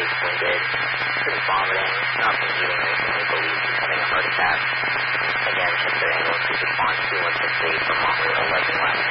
he's winded, pretty vomiting, not been eating recently, believes he's having a heart attack. Again, check their ambulance response 2168 from Montreal 11 last